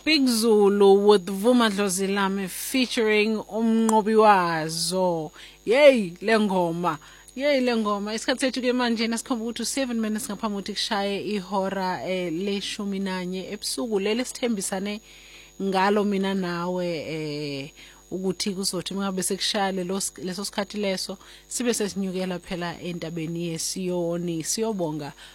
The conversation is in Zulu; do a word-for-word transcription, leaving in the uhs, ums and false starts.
Big Zulu with Vuma Dlozilame featuring umnqobi wazo. Yey lengoma. Yey lengoma. Isikhathi sethu ke manje nasikhomba ukuthi seven minutes ngaphambi kokuthi kushaye ihora eh, leshumi nanye ebusuku leli sithembisane ngalo mina nawe eh ukuthi kuzothi ngabe sekushaya leso sikhathi leso sibe sesinyukela phela entabeni yesiyoni siyobonga